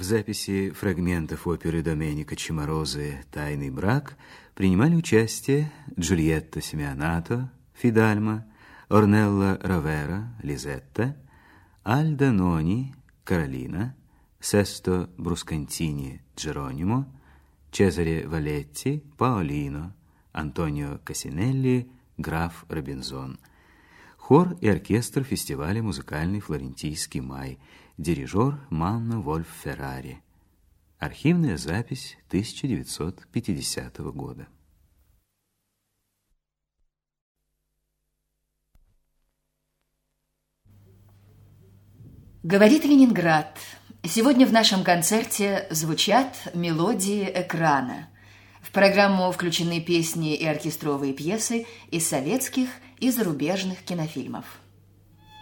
В записи фрагментов оперы Доменико Чиморозы «Тайный брак» принимали участие Джульетта Симеонато, Фидальма, Орнелла Ровера, Лизетта, Альдо Нони, Каролина, Сесто Брускантини, Джеронимо, Чезаре Валетти, Паолино, Антонио Кассинелли, граф Робинзон. Хор и оркестр фестиваля «Музыкальный флорентийский май», дирижер Манно Вольф Феррари. Архивная запись 1950 года. Говорит Ленинград. Сегодня в нашем концерте звучат мелодии экрана. В программу включены песни и оркестровые пьесы из советских и зарубежных кинофильмов.